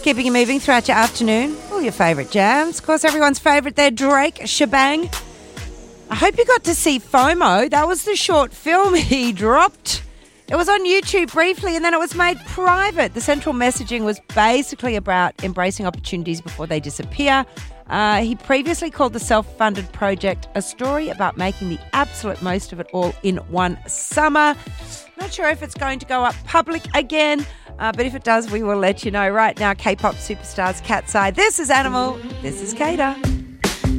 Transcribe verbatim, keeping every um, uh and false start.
Keeping you moving throughout your afternoon. All your favourite jams. Of course, everyone's favourite there, Drake, Shebang. I hope you got to see FOMO. That was the short film he dropped. It was on YouTube briefly and then it was made private. The central messaging was basically about embracing opportunities before they disappear. Uh, he previously called the self-funded project a story about making the absolute most of it all in one summer. Not sure if it's going to go up public again, uh, but if it does, we will let you know. Right now, K-pop superstars Cat's Eye. This is Animal. This is Kater.